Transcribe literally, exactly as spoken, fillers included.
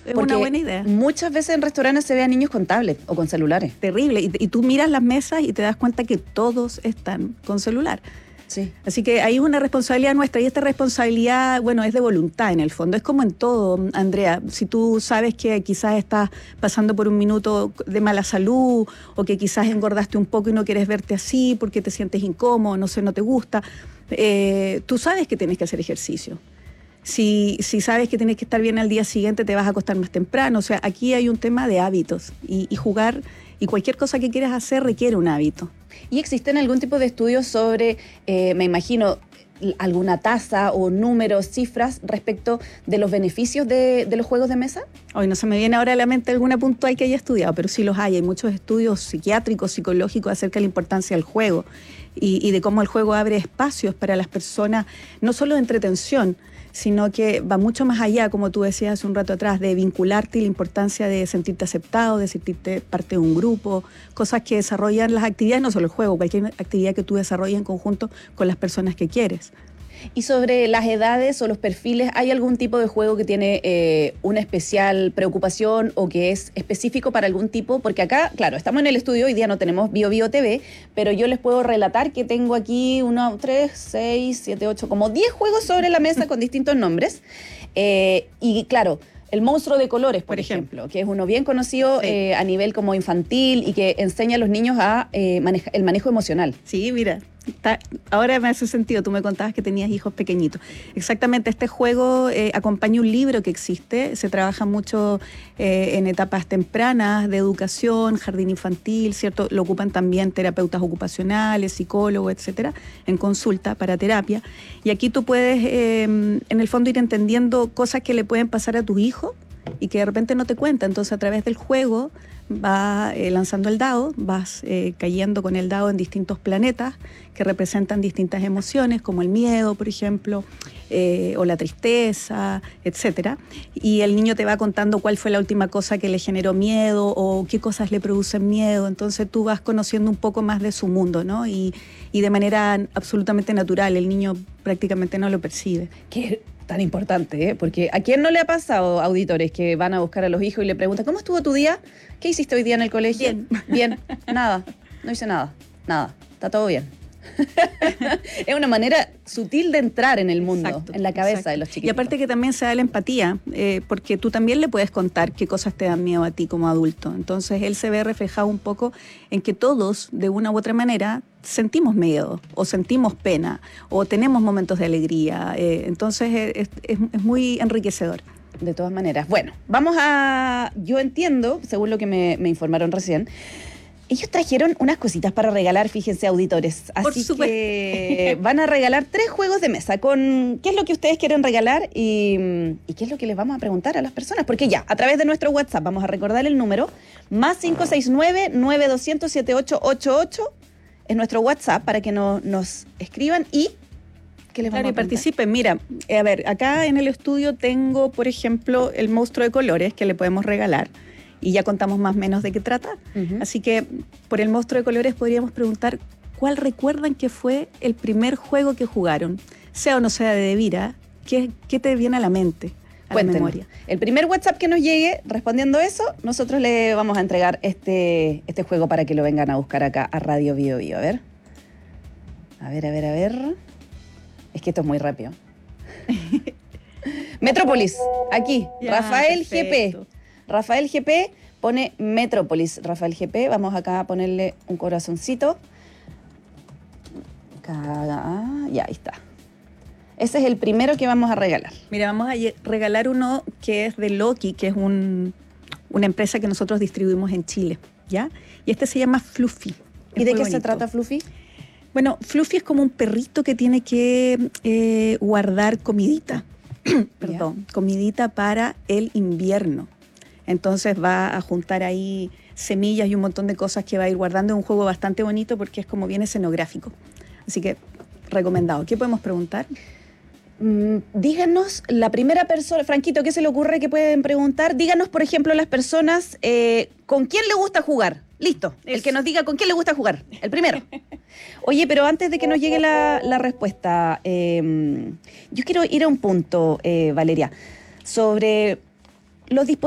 es Porque una buena idea. Muchas veces en restaurantes se ve a niños con tablets o con celulares. Terrible. Y, y tú miras las mesas y te das cuenta que todos están con celular. Sí. Así que hay una responsabilidad nuestra y esta responsabilidad, bueno, es de voluntad en el fondo. Es como en todo, Andrea. Si tú sabes que quizás estás pasando por un minuto de mala salud o que quizás engordaste un poco y no quieres verte así porque te sientes incómodo, no sé, no te gusta, eh, tú sabes que tienes que hacer ejercicio. Si, si sabes que tienes que estar bien al día siguiente, te vas a acostar más temprano. O sea, aquí hay un tema de hábitos y, y jugar y cualquier cosa que quieras hacer requiere un hábito. ¿Y existen algún tipo de estudios sobre, eh, me imagino, alguna tasa o números, cifras respecto de los beneficios de, de los juegos de mesa? Hoy no se me viene ahora a la mente alguna puntual que haya estudiado, pero sí los hay. Hay muchos estudios psiquiátricos, psicológicos acerca de la importancia del juego y, y de cómo el juego abre espacios para las personas, no solo de entretención, sino que va mucho más allá, como tú decías hace un rato atrás, de vincularte y la importancia de sentirte aceptado, de sentirte parte de un grupo, cosas que desarrollan las actividades, no solo el juego, cualquier actividad que tú desarrolles en conjunto con las personas que quieres. Y sobre las edades o los perfiles, ¿hay algún tipo de juego que tiene eh, una especial preocupación o que es específico para algún tipo? Porque acá, claro, estamos en el estudio, hoy día no tenemos Bio Bio T V, pero yo les puedo relatar que tengo aquí uno, tres, seis, siete, ocho, como diez juegos sobre la mesa con distintos nombres. Eh, y claro, el monstruo de colores, por, por ejemplo, ejemplo, que es uno bien conocido sí. eh, a nivel como infantil y que enseña a los niños a eh, maneja, el manejo emocional. Sí, mira. Está, ahora me hace sentido, tú me contabas que tenías hijos pequeñitos. Exactamente, este juego eh, acompaña un libro que existe, se trabaja mucho eh, en etapas tempranas de educación, jardín infantil, ¿cierto? Lo ocupan también terapeutas ocupacionales, psicólogos, etcétera, en consulta para terapia. Y aquí tú puedes, eh, en el fondo, ir entendiendo cosas que le pueden pasar a tus hijos y que de repente no te cuenta. Entonces, a través del juego vas eh, lanzando el dado, vas eh, cayendo con el dado en distintos planetas que representan distintas emociones, como el miedo, por ejemplo, eh, o la tristeza, etcétera. Y el niño te va contando cuál fue la última cosa que le generó miedo o qué cosas le producen miedo. Entonces tú vas conociendo un poco más de su mundo, ¿no? Y, y de manera absolutamente natural, el niño prácticamente no lo percibe. ¿Qué? Tan importante, ¿eh? Porque ¿a quién no le ha pasado, auditores, que van a buscar a los hijos y le preguntan, ¿cómo estuvo tu día? ¿Qué hiciste hoy día en el colegio? Bien. Bien, nada, no hice nada, nada, está todo bien. Es una manera sutil de entrar en el mundo, exacto, en la cabeza exacto. de los chiquitos. Y aparte que también se da la empatía, eh, porque tú también le puedes contar qué cosas te dan miedo a ti como adulto. Entonces él se ve reflejado un poco en que todos, de una u otra manera, sentimos miedo, o sentimos pena, o tenemos momentos de alegría. Eh, entonces es, es, es muy enriquecedor. De todas maneras. Bueno, vamos a... Yo entiendo, según lo que me, me informaron recién, ellos trajeron unas cositas para regalar, fíjense, auditores. Así que van a regalar tres juegos de mesa con qué es lo que ustedes quieren regalar y, y qué es lo que les vamos a preguntar a las personas. Porque ya, a través de nuestro WhatsApp, vamos a recordar el número, más cinco seis nueve, nueve dos cero cero, siete ocho ocho ocho, es nuestro WhatsApp para que no, nos escriban y que les vamos claro, a y participen. Mira, eh, a ver, acá en el estudio tengo, por ejemplo, el monstruo de colores que le podemos regalar. Y ya contamos más o menos de qué trata. Uh-huh. Así que por el monstruo de colores podríamos preguntar cuál recuerdan que fue el primer juego que jugaron, sea o no sea de Devira, ¿qué, qué te viene a la mente, a Cuéntenos. la memoria? El primer WhatsApp que nos llegue respondiendo eso, nosotros le vamos a entregar este, este juego para que lo vengan a buscar acá a Radio Bio Bio. A ver, a ver, a ver, a ver. Es que esto es muy rápido. Metrópolis, aquí, ya, Rafael perfecto. G P. Rafael G P pone Metrópolis. Rafael G P, vamos acá a ponerle un corazoncito. Acá, ya, ahí está. Ese es el primero que vamos a regalar. Mira, vamos a regalar uno que es de Loki, que es un, una empresa que nosotros distribuimos en Chile, ¿ya? Y este se llama Fluffy. ¿Y de qué bonito. se trata Fluffy? Bueno, Fluffy es como un perrito que tiene que eh, guardar comidita. Perdón, yeah. comidita para el invierno. Entonces va a juntar ahí semillas y un montón de cosas que va a ir guardando. Es un juego bastante bonito porque es como bien escenográfico. Así que, recomendado. ¿Qué podemos preguntar? Mm, díganos, la primera persona, Franquito, ¿qué se le ocurre que pueden preguntar? Díganos, por ejemplo, las personas, eh, ¿con quién le gusta jugar? Listo, Eso. El que nos diga con quién le gusta jugar, el primero. Oye, pero antes de que nos llegue la, la respuesta, eh, yo quiero ir a un punto, eh, Valeria, sobre los dispositivos.